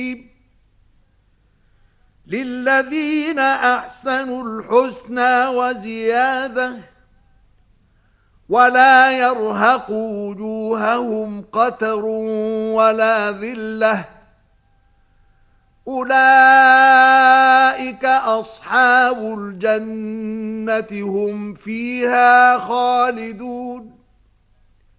للذين أحسنوا الحسنى وزيادة ولا يرهق وجوههم قتر ولا ذلة أولئك أصحاب الجنة هم فيها خالدون